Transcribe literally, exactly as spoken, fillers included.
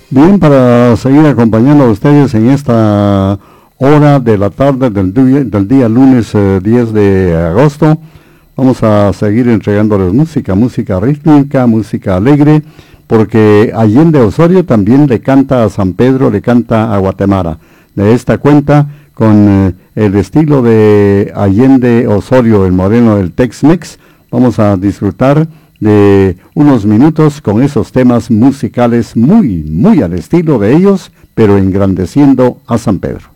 Bien, para seguir acompañando a ustedes en esta hora de la tarde del día, del día lunes eh, diez de agosto, vamos a seguir entregándoles música, música rítmica, música alegre, porque Allende Osorio también le canta a San Pedro, le canta a Guatemala. De esta cuenta, con eh, el estilo de Allende Osorio, el moreno del Tex-Mex, vamos a disfrutar de unos minutos con esos temas musicales muy, muy al estilo de ellos, pero engrandeciendo a San Pedro.